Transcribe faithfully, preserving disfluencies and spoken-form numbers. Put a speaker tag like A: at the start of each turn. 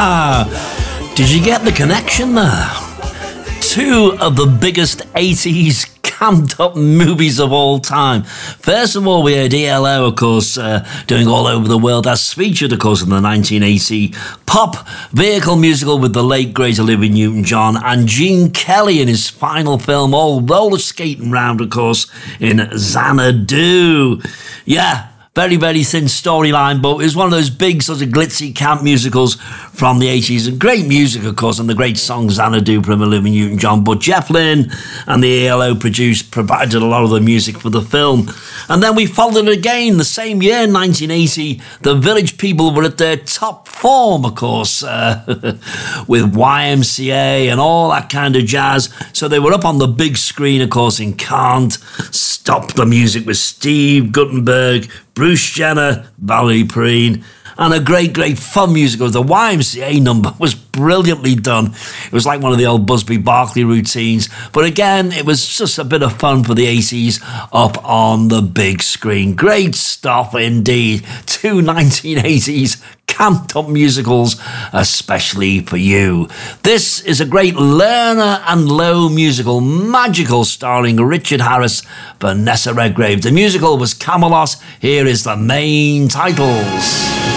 A: Did you get the connection there? Two of the biggest eighties camped up movies of all time. First of all, we had E L O, of course, uh, doing All Over the World, as featured, of course, in the nineteen eighty pop vehicle musical with the late, great Olivia Newton-John, and Gene Kelly in his final film, all roller skating round, of course, in Xanadu. Yeah. Very, very thin storyline, but it was one of those big sort of glitzy camp musicals from the eighties. And great music, of course, and the great song Xanadu from Olivia Newton-John. But Jeff Lynne and the E L O produced, provided a lot of the music for the film. And then we followed it again the same year, nineteen eighty. The Village People were at their top form, of course, uh, with Y M C A and all that kind of jazz. So they were up on the big screen, of course, in Can't Stop the Music with Steve Guttenberg, Bruce Jenner, Valerie Perrine, and a great, great fun musical. The Y M C A number was brilliantly done. It was like one of the old Busby Berkeley routines. But again, it was just a bit of fun for the eighties up on the big screen. Great stuff indeed. Two nineteen eighties camped up musicals, especially for you. This is a great Lerner and Lowe musical, Magical, starring Richard Harris, Vanessa Redgrave. The musical was Camelot. Here is the main titles.